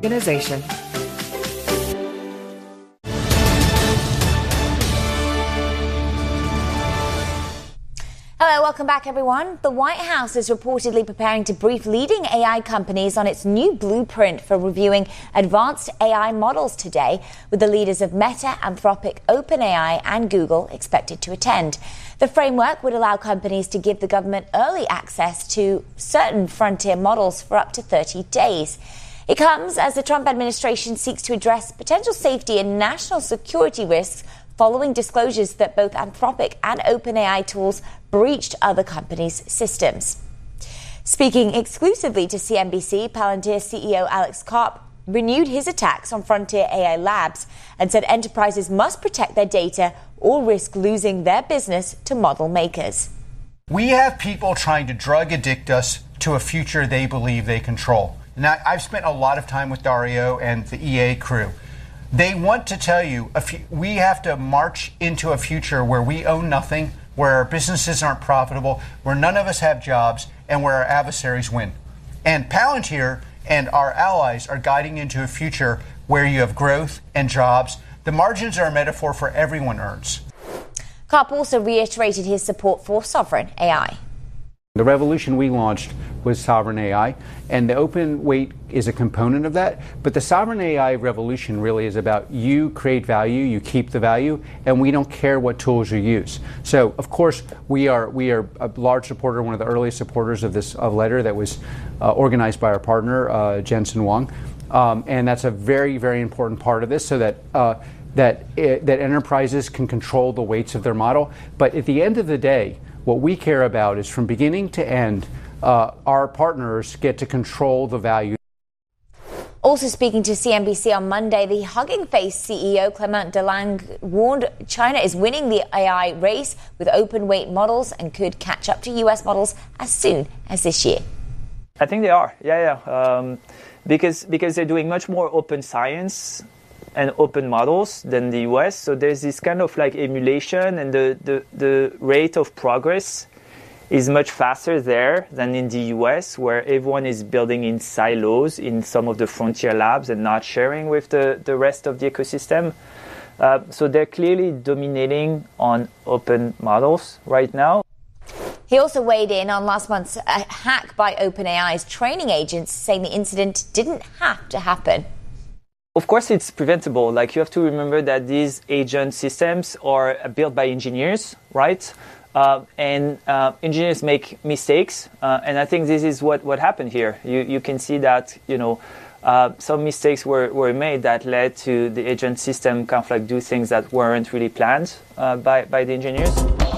organization. Hello, welcome back, everyone. The White House is reportedly preparing to brief leading AI companies on its new blueprint for reviewing advanced AI models today, with the leaders of Meta, Anthropic, OpenAI and Google expected to attend. The framework would allow companies to give the government early access to certain frontier models for up to 30 days. It comes as the Trump administration seeks to address potential safety and national security risks following disclosures that both Anthropic and OpenAI tools breached other companies' systems. Speaking exclusively to CNBC, Palantir CEO Alex Karp renewed his attacks on Frontier AI Labs and said enterprises must protect their data or risk losing their business to model makers. We have people trying to drug addict us to a future they believe they control. Now, I've spent a lot of time with Dario and the EA crew. They want to tell you we have to march into a future where we own nothing, where our businesses aren't profitable, where none of us have jobs, and where our adversaries win. And Palantir and our allies are guiding into a future where you have growth and jobs. The margins are a metaphor for everyone earns. Karp also reiterated his support for sovereign AI. The revolution we launched was sovereign AI, and the open weight is a component of that. But the sovereign AI revolution really is about you create value, you keep the value, and we don't care what tools you use. So, of course, we are a large supporter, one of the earliest supporters of this letter that was organized by our partner, Jensen Huang. And that's a very, very important part of this, so that enterprises can control the weights of their model. But at the end of the day, what we care about is from beginning to end, our partners get to control the value. Also speaking to CNBC on Monday, the Hugging Face CEO Clement Delangue warned China is winning the AI race with open weight models and could catch up to US models as soon as this year. I think they are, because they're doing much more open science and open models than the US. So there's this kind of like emulation, and the rate of progress is much faster there than in the US, where everyone is building in silos in some of the frontier labs and not sharing with the rest of the ecosystem. So they're clearly dominating on open models right now. He also weighed in on last month's hack by OpenAI's training agents, saying the incident didn't have to happen. Of course, it's preventable. Like, you have to remember that these agent systems are built by engineers, right? And engineers make mistakes. And I think this is what happened here. You can see that, some mistakes were made that led to the agent system kind of like do things that weren't really planned by the engineers.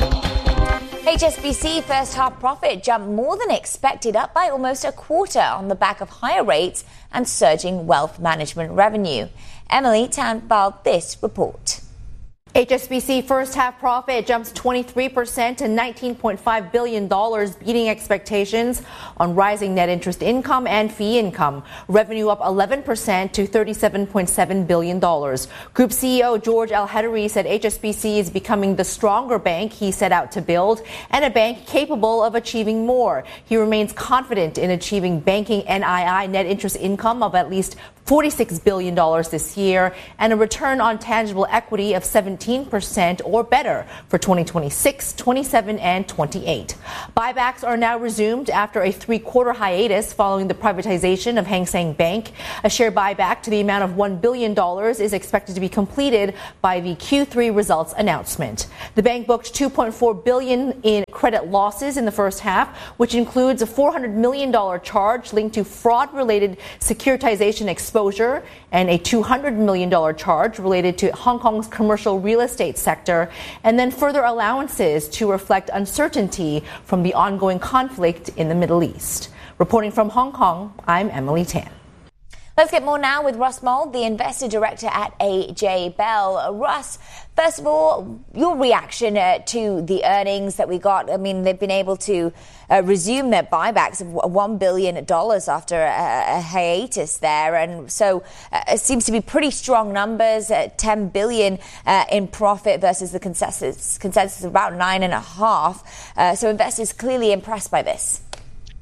HSBC first half profit jumped more than expected, up by almost a quarter on the back of higher rates and surging wealth management revenue. Emily Tan filed this report. HSBC first half profit jumps 23% to $19.5 billion, beating expectations on rising net interest income and fee income. Revenue up 11% to $37.7 billion. Group CEO George Al-Hedari said HSBC is becoming the stronger bank he set out to build and a bank capable of achieving more. He remains confident in achieving banking NII net interest income of at least $46 billion this year and a return on tangible equity of 17% or better for 2026, 27, and 28. Buybacks are now resumed after a three-quarter hiatus following the privatization of Hang Seng Bank. A share buyback to the amount of $1 billion is expected to be completed by the Q3 results announcement. The bank booked $2.4 billion in credit losses in the first half, which includes a $400 million charge linked to fraud-related securitization exposure and a $200 million charge related to Hong Kong's commercial real estate sector, and then further allowances to reflect uncertainty from the ongoing conflict in the Middle East. Reporting from Hong Kong, I'm Emily Tan. Let's get more now with Russ Mould, the investor director at AJ Bell. Russ, first of all, your reaction to the earnings that we got. I mean, they've been able to resume their buybacks of $1 billion after a hiatus there. And so it seems to be pretty strong numbers, $10 billion in profit versus the consensus of about $9.5 billion. So investors clearly impressed by this.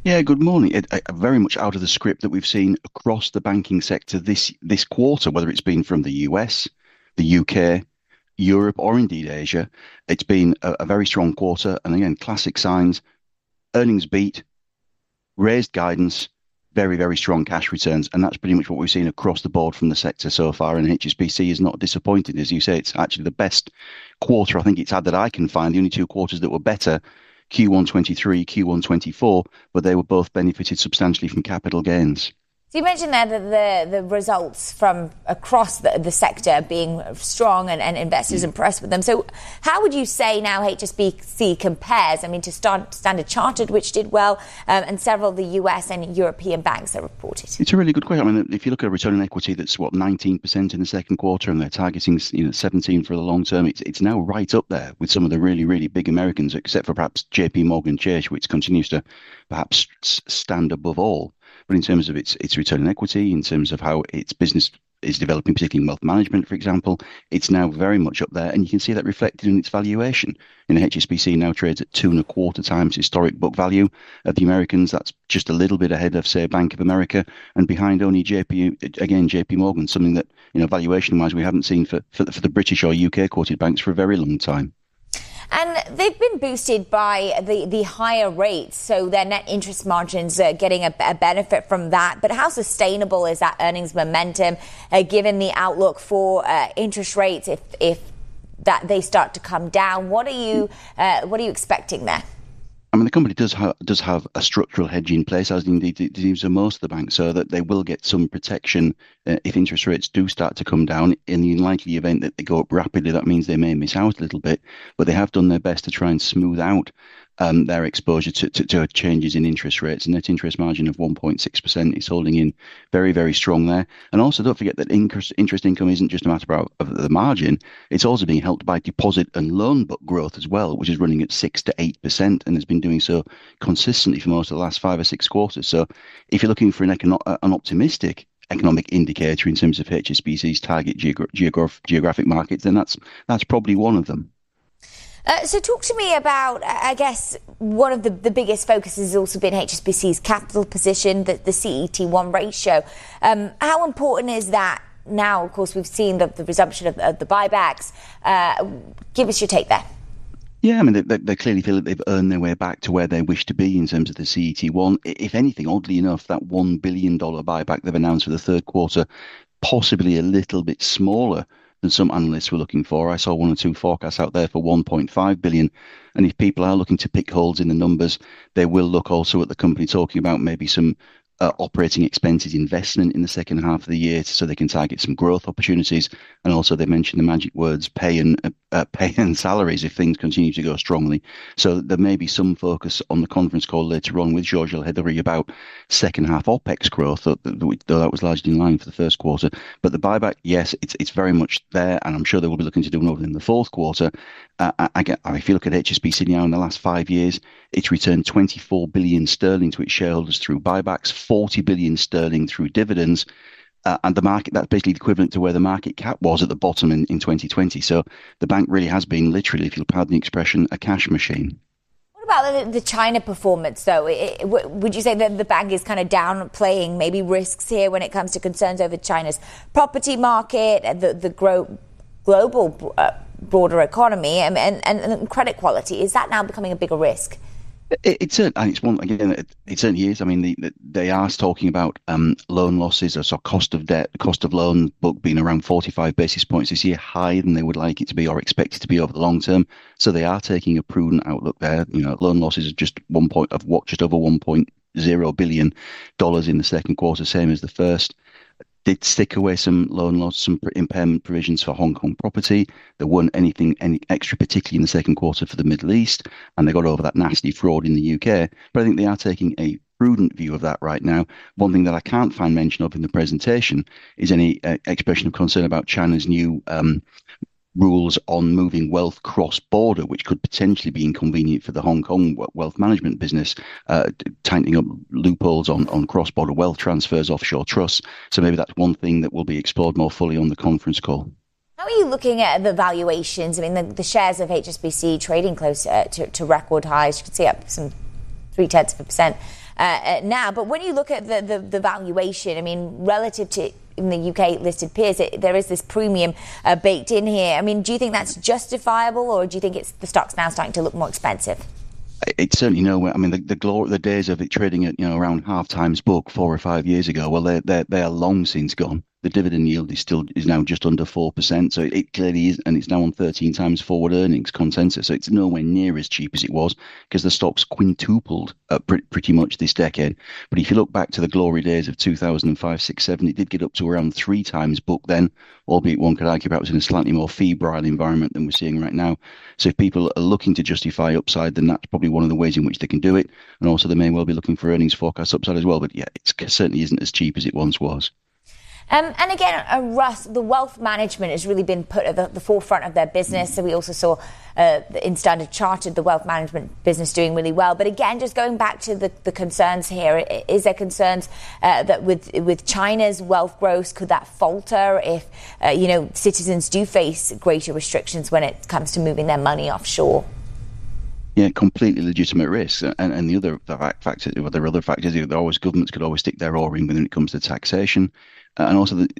Yeah, good morning. Very much out of the script that we've seen across the banking sector this quarter, whether it's been from the US, the UK, Europe, or indeed Asia. It's been a very strong quarter. And again, classic signs, earnings beat, raised guidance, very, very strong cash returns. And that's pretty much what we've seen across the board from the sector so far. And HSBC is not disappointed. As you say, it's actually the best quarter I think it's had that I can find. The only two quarters that were better, Q1 23, Q1 24, but they were both benefited substantially from capital gains. So you mentioned there that the results from across the sector being strong and investors impressed with them. So how would you say now HSBC compares, to Standard Chartered, which did well, and several of the US and European banks that reported? It's a really good question. If you look at a return on equity that's, 19% in the second quarter, and they're targeting 17 for the long term, it's now right up there with some of the really, really big Americans, except for perhaps JP Morgan Chase, which continues to perhaps stand above all. But in terms of its return on equity, in terms of how its business is developing, particularly in wealth management, for example, it's now very much up there. And you can see that reflected in its valuation. HSBC now trades at 2.25 times historic book value. Of the Americans, that's just a little bit ahead of, say, Bank of America, and behind only JP Morgan, something that, valuation-wise, we haven't seen for the British or UK quoted banks for a very long time. And they've been boosted by the higher rates, so their net interest margins are getting a benefit from that. But how sustainable is that earnings momentum, given the outlook for interest rates if that they start to come down? What are you expecting there? The company does have a structural hedge in place, as indeed it seems to most of the banks, so that they will get some protection if interest rates do start to come down. In the unlikely event that they go up rapidly, that means they may miss out a little bit, but they have done their best to try and smooth out their exposure to changes in interest rates. Net interest margin of 1.6% is holding in very, very strong there. And also don't forget that interest income isn't just a matter of the margin. It's also being helped by deposit and loan book growth as well, which is running at 6 to 8% and has been doing so consistently for most of the last 5 or 6 quarters. So if you're looking for an optimistic economic indicator in terms of HSBC's target geographic markets, then that's probably one of them. So talk to me about, I guess, one of the biggest focuses has also been HSBC's capital position, the CET1 ratio. How important is that now? Of course, we've seen the resumption of the buybacks. Give us your take there. Yeah, they clearly feel that they've earned their way back to where they wish to be in terms of the CET1. If anything, oddly enough, that $1 billion buyback they've announced for the third quarter, possibly a little bit smaller than some analysts were looking for. I saw 1 or 2 forecasts out there for 1.5 billion. And if people are looking to pick holes in the numbers, they will look also at the company talking about maybe some operating expenses investment in the second half of the year so they can target some growth opportunities. And also they mentioned the magic words pay and salaries if things continue to go strongly. So there may be some focus on the conference call later on with Georges Elhedery about second half OPEX growth, though that was largely in line for the first quarter. But the buyback, yes, it's very much there, and I'm sure they will be looking to do another in the fourth quarter. If you look at HSBC now in the last 5 years, it's returned 24 billion sterling to its shareholders through buybacks, 40 billion sterling through dividends, and the market, that's basically equivalent to where the market cap was at the bottom in 2020. So the bank really has been, literally, if you'll pardon the expression, a cash machine. What about the China performance, though? Would you say that the bank is kind of downplaying maybe risks here when it comes to concerns over China's property market, the global broader economy, and credit quality? Is that now becoming a bigger risk? It certainly is. They are talking about loan losses, or cost of debt, cost of loan book being around 45 basis points this year, higher than they would like it to be or expect it to be over the long term. So they are taking a prudent outlook there. Loan losses are just just over $1.0 billion in the second quarter, same as the first. Did stick away some loan loss, some impairment provisions for Hong Kong property. There weren't any extra, particularly in the second quarter for the Middle East, and they got over that nasty fraud in the UK. But I think they are taking a prudent view of that right now. One thing that I can't find mention of in the presentation is any expression of concern about China's new rules on moving wealth cross-border, which could potentially be inconvenient for the Hong Kong wealth management business, tightening up loopholes on cross-border wealth transfers, offshore trusts. So maybe that's one thing that will be explored more fully on the conference call. How are you looking at the valuations? The shares of HSBC trading close to record highs. You can see up some 0.3%. now. But when you look at the valuation, I mean, relative to in the UK listed peers, there is this premium baked in here. I mean, do you think that's justifiable, or do you think the stock's now starting to look more expensive? It's certainly nowhere. I mean, the days of it trading at around half times book 4 or 5 years ago, well, they are long since gone. The dividend yield is now just under 4%, so it clearly is, and it's now on 13 times forward earnings consensus. So it's nowhere near as cheap as it was, because the stock's quintupled pretty much this decade. But if you look back to the glory days of 2005, 6, 7, it did get up to around 3 times book then, albeit one could argue perhaps in a slightly more febrile environment than we're seeing right now. So if people are looking to justify upside, then that's probably one of the ways in which they can do it. And also they may well be looking for earnings forecast upside as well. But yeah, it certainly isn't as cheap as it once was. And again, Russ, the wealth management has really been put at the forefront of their business. So we also saw in Standard Chartered, the wealth management business doing really well. But again, just going back to the concerns here, is there concerns that with China's wealth growth, could that falter if, citizens do face greater restrictions when it comes to moving their money offshore? Yeah, completely legitimate risks. And the other factor, well, there are other factors. Governments could always stick their oar in when it comes to taxation. And also, the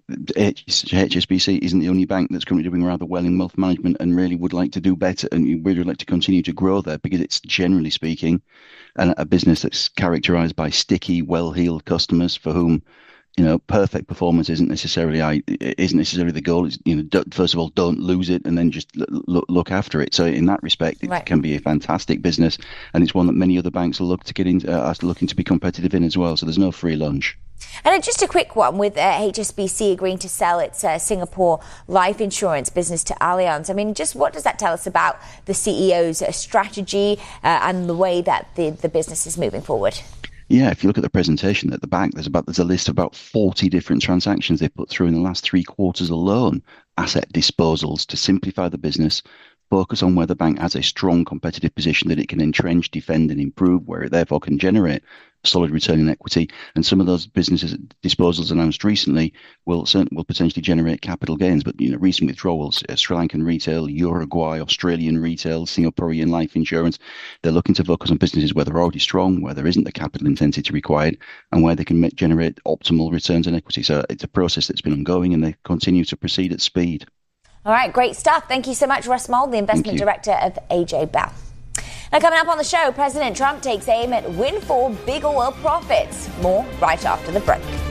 HSBC isn't the only bank that's currently doing rather well in wealth management and really would like to do better and really would like to continue to grow there, because it's, generally speaking, a business that's characterized by sticky, well-heeled customers for whom, perfect performance isn't necessarily the goal. It's, first of all, don't lose it, and then just look after it. So in that respect, it can be a fantastic business, and it's one that many other banks will look to get into, are looking to be competitive in as well. So there's no free lunch. And just a quick one, with HSBC agreeing to sell its Singapore life insurance business to Allianz. I mean, just what does that tell us about the CEO's strategy and the way that the business is moving forward? Yeah, if you look at the presentation at the back, there's a list of about 40 different transactions they've put through in the last 3 quarters alone. Asset disposals to simplify the business, focus on where the bank has a strong competitive position that it can entrench, defend and improve, where it therefore can generate a solid return in equity. And some of those businesses disposals announced recently will potentially generate capital gains. But recent withdrawals, Sri Lankan retail, Uruguay, Australian retail, Singaporean life insurance, they're looking to focus on businesses where they're already strong, where there isn't the capital intensity required, and where they can generate optimal returns on equity. So it's a process that's been ongoing, and they continue to proceed at speed. All right, great stuff. Thank you so much, Russ Mould, the investment director of AJ Bell. Now, coming up on the show, President Trump takes aim at windfall big oil profits. More right after the break.